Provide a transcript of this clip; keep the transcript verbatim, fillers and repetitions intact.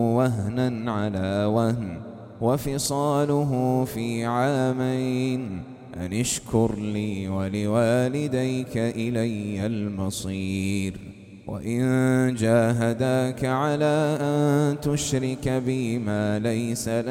وهنا على وهن وفصاله في عامين أن اشكر لي ولوالديك إلي المصير. وإن جاهداك على أن تشرك بي ما ليس